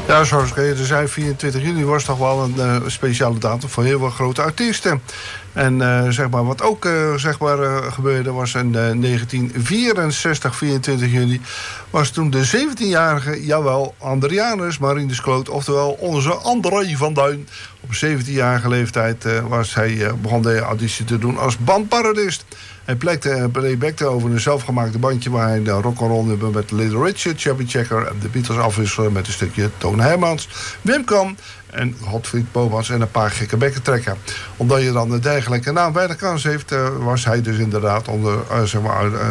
Ja, zoals ik eerder zei, 24 juli was toch wel een speciale datum voor heel veel grote artiesten. En zeg maar, wat ook gebeurde was in 1964, 24 juli... was toen de 17-jarige, jawel, Andrianus Marinus Kloot... oftewel onze André van Duin. Op 17-jarige leeftijd begon hij auditie te doen als bandparodist. Hij playbackte over een zelfgemaakte bandje... waar hij de rock'n'roll nummer met Little Richard, Chubby Checker... en de Beatles afwisselen met een stukje Toon Hermans, Wim Kan... en Godfried Bomans en een paar gekke bekken trekken. Omdat je dan een dergelijke naam bij de kans heeft... was hij dus inderdaad onder